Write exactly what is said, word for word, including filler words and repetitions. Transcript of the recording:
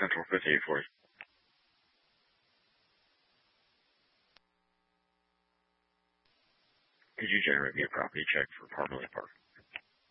Central fifty-eight forty. Could you generate me a property check for Parmalee Park?